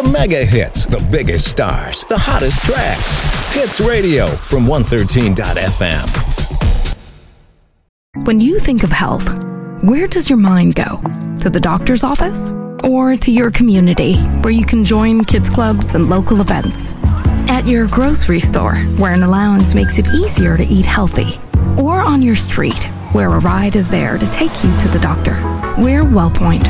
The mega hits, the biggest stars, the hottest tracks. Hits Radio from 113.fm. When you think of health, where does your mind go? To the doctor's office? Or to your community, where you can join kids clubs and local events? At your grocery store, where an allowance makes it easier to eat healthy? Or on your street, where a ride is there to take you to the doctor? We're WellPoint,